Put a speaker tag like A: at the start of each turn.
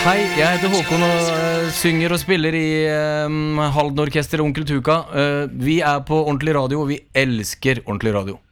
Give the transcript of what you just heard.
A: Hei, jeg heter Håkon og synger og spiller i Halden Orkester Onkel Tuka. Vi på ordentlig radio, og vi elsker ordentlig radio.